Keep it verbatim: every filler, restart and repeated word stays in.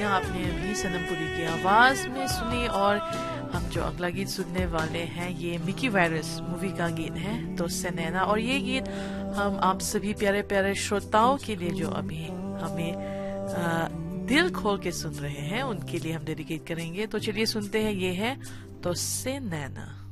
गालियां आपने अभी सनम पुरी की आवाज में सुनी, और हम जो अगला गीत सुनने वाले हैं ये मिकी वायरस मूवी का गीत है तो से नैना। और ये गीत हम आप सभी प्यारे प्यारे श्रोताओं के लिए जो अभी हमें आ, दिल खोल के सुन रहे हैं उनके लिए हम डेडिकेट करेंगे। तो चलिए सुनते हैं, ये है तो से नैना।